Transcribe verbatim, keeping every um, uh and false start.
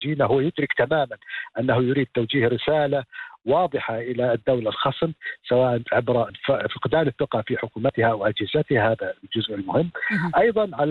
جينا هو يدرك تماما أنه يريد توجيه رسالة واضحة إلى الدولة الخصم، سواء عبر فقدان الثقة في حكومتها أو أجهزتها، هذا الجزء المهم. أيضا على